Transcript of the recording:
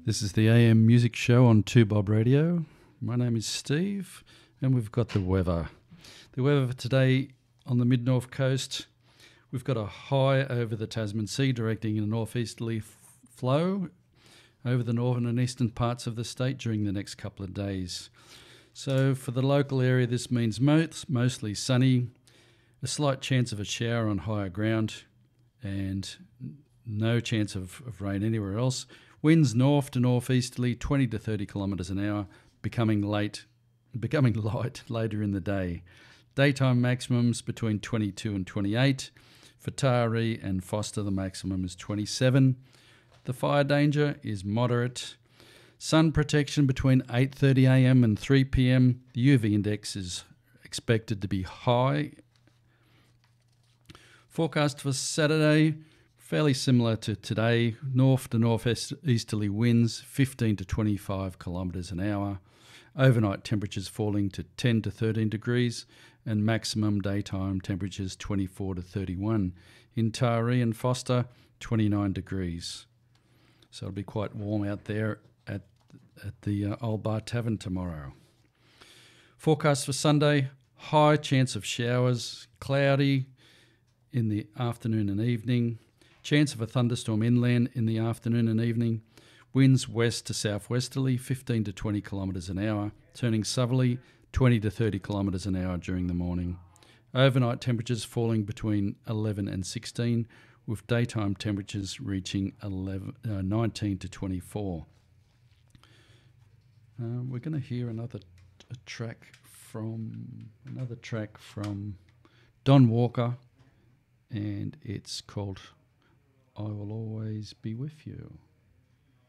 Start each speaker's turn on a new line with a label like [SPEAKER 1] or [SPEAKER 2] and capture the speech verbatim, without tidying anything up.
[SPEAKER 1] This is the A M Music Show on two Bob Radio. My name is Steve, and we've got the weather. The weather for today on the mid-north coast, we've got a high over the Tasman Sea directing a northeasterly f- flow over the northern and eastern parts of the state during the next couple of days. So for the local area, this means most, mostly sunny, a slight chance of a shower on higher ground, and no chance of, of rain anywhere else. Winds north to northeasterly, twenty to thirty kilometres an hour, becoming late, becoming light later in the day. Daytime maximums between twenty-two and twenty-eight. For Taree and Foster, the maximum is twenty-seven. The fire danger is moderate. Sun protection between eight thirty a m and three p m. The U V index is expected to be high. Forecast for Saturday, fairly similar to today. North to northeasterly winds, fifteen to twenty-five kilometres an hour. Overnight temperatures falling to ten to thirteen degrees, and maximum daytime temperatures twenty-four to thirty-one. In Taree and Foster, twenty-nine degrees. So it'll be quite warm out there at at the uh, Old Bar Tavern tomorrow. Forecast for Sunday, high chance of showers, cloudy in the afternoon and evening. Chance of a thunderstorm inland in the afternoon and evening. Winds west to southwesterly, fifteen to twenty kilometres an hour, turning southerly, twenty to thirty kilometres an hour during the morning. Overnight temperatures falling between eleven and sixteen, with daytime temperatures reaching eleven, uh, nineteen to twenty-four. Uh, we're going to hear another a track from another track from Don Walker, and it's called "I Will Always Be With You."